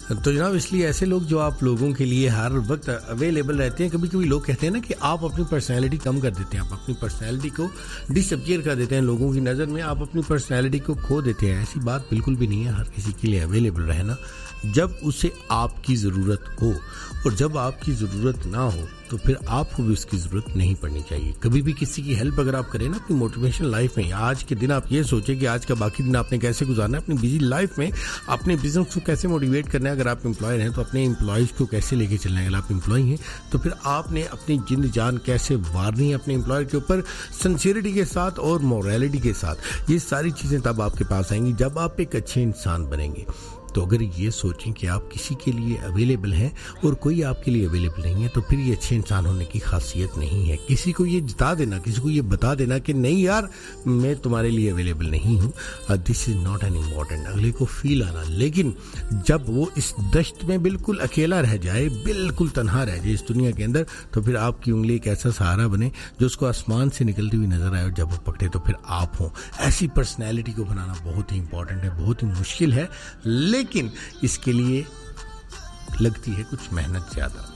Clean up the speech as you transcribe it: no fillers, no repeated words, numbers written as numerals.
तो जनाब इसलिए ऐसे लोग जो आप लोगों के लिए हर वक्त अवेलेबल रहते हैं, कभी कभी लोग कहते हैं ना कि आप अपनी पर्सनैलिटी कम कर देते हैं, आप अपनी पर्सनैलिटी को डिसअपीयर कर देते हैं, लोगों की नज़र में आप अपनी पर्सनैलिटी को खो देते हैं। ऐसी बात बिल्कुल भी नहीं है। हर किसी के लिए अवेलेबल रहना जब उसे आपकी ज़रूरत हो, और जब आपकी ज़रूरत ना हो तो फिर आपको भी उसकी ज़रूरत नहीं पड़नी चाहिए। कभी भी किसी की हेल्प अगर आप करें ना अपनी मोटिवेशन लाइफ में, आज के दिन आप ये सोचें कि आज का बाकी दिन आपने कैसे गुजारना है, अपनी बिजी लाइफ में अपने बिजनेस को कैसे मोटिवेट करना है। अगर आप एम्प्लॉयर हैं तो अपने एम्प्लॉयज़ को कैसे लेके चलना है। अगर आप एम्प्लॉय हैं तो फिर आपने अपनी जिंद जान कैसे वारनी है अपने एम्प्लॉयर के ऊपर, सिंसियरिटी के साथ और मोरालिटी के साथ। ये सारी चीज़ें तब आपके पास आएंगी जब आप एक अच्छे इंसान बनेंगे। तो अगर ये सोचें कि आप किसी के लिए अवेलेबल हैं और कोई आपके लिए अवेलेबल नहीं है, तो फिर ये अच्छे इंसान होने की खासियत नहीं है। किसी को ये जता देना, किसी को ये बता देना कि नहीं यार मैं तुम्हारे लिए अवेलेबल नहीं हूँ, this is not an important, अगले को फील आना। लेकिन जब वो इस दश्त में बिल्कुल अकेला रह जाए, बिल्कुल तन्हा रह जाए इस दुनिया के अंदर, तो फिर आपकी उंगली एक ऐसा सहारा बने जो उसको आसमान से निकलती हुई नजर आए, और जब वो पकड़े तो फिर आप हों। ऐसी पर्सनैलिटी को बनाना बहुत ही इंपॉर्टेंट है, बहुत ही मुश्किल है, लेकिन इसके लिए लगती है कुछ मेहनत ज़्यादा।